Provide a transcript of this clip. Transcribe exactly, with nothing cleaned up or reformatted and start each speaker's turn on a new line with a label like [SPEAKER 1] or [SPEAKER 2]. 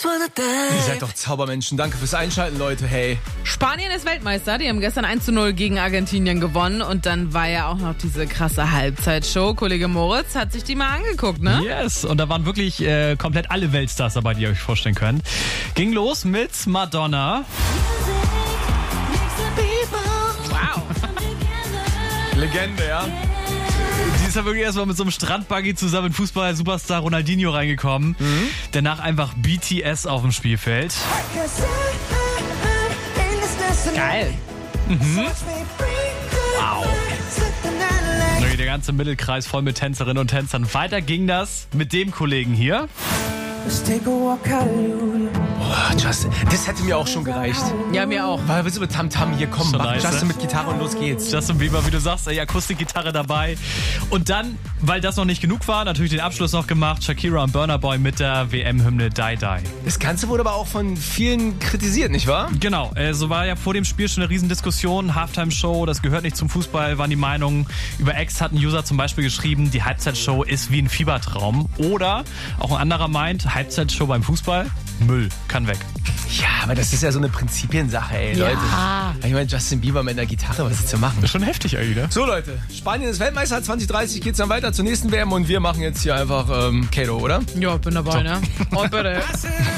[SPEAKER 1] Ihr seid doch Zaubermenschen. Danke fürs Einschalten, Leute. Hey.
[SPEAKER 2] Spanien ist Weltmeister. Die haben gestern eins zu null gegen Argentinien gewonnen. Und dann war ja auch noch diese krasse Halbzeitshow. Kollege Moritz hat sich die mal angeguckt, ne?
[SPEAKER 3] Yes. Und da waren wirklich äh, komplett alle Weltstars dabei, die ihr euch vorstellen könnt. Ging los mit Madonna.
[SPEAKER 2] Wow.
[SPEAKER 1] Legende, ja.
[SPEAKER 3] Die ist ja wirklich erstmal mit so einem Strandbuggy zusammen mit Fußball-Superstar Ronaldinho reingekommen. Mhm. Danach einfach B T S auf dem Spielfeld.
[SPEAKER 2] Geil.
[SPEAKER 3] Mhm. Wow. Der ganze Mittelkreis voll mit Tänzerinnen und Tänzern. Weiter ging das mit dem Kollegen hier.
[SPEAKER 1] Oh, Justin, das hätte mir auch schon gereicht.
[SPEAKER 2] Ja, mir auch.
[SPEAKER 1] Weil wir sind mit Tamtam hier, komm, mach
[SPEAKER 3] nice,
[SPEAKER 1] Justin
[SPEAKER 3] ne?
[SPEAKER 1] mit Gitarre und los geht's.
[SPEAKER 3] Justin Bieber, wie du sagst, ey, Akustikgitarre dabei. Und dann, weil das noch nicht genug war, natürlich den Abschluss noch gemacht. Shakira und Burna Boy mit der W M-Hymne Die Die.
[SPEAKER 1] Das Ganze wurde aber auch von vielen kritisiert, nicht wahr?
[SPEAKER 3] Genau, äh, so war ja vor dem Spiel schon eine Riesendiskussion. Halftime-Show, das gehört nicht zum Fußball, waren die Meinungen. Über X hat ein User zum Beispiel geschrieben, die Halbzeitshow ist wie ein Fiebertraum. Oder auch ein anderer meint, Halbzeitshow beim Fußball, Müll, kann weg.
[SPEAKER 1] Ja, aber das ist ja so eine Prinzipiensache, ey,
[SPEAKER 2] Ja.
[SPEAKER 1] Leute. Ich meine, Justin Bieber mit einer Gitarre, was ist zu machen?
[SPEAKER 3] Das ist schon heftig eigentlich, ne?
[SPEAKER 1] So, Leute, Spanien ist Weltmeister, zwanzig dreißig geht's dann weiter zur nächsten W M und wir machen jetzt hier einfach ähm, Kato, oder?
[SPEAKER 2] Ja, bin dabei, ne? Und bitte.